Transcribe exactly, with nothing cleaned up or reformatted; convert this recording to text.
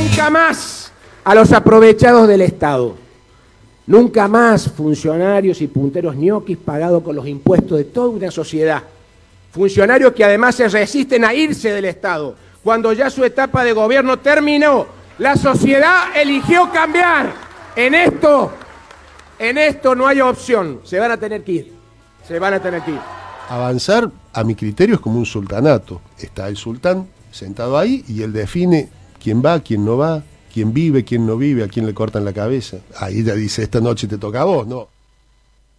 nunca más a los aprovechados del Estado. Nunca más funcionarios y punteros ñoquis pagados con los impuestos de toda una sociedad. Funcionarios que además se resisten a irse del Estado. Cuando ya su etapa de gobierno terminó, la sociedad eligió cambiar. En esto, en esto no hay opción. Se van a tener que ir. Se van a tener que ir. Avanzar, a mi criterio, es como un sultanato. Está el sultán sentado ahí y él define quién va, quién no va, quién vive, quién no vive, a quién le cortan la cabeza. Ahí ya dice, esta noche te toca a vos, ¿no?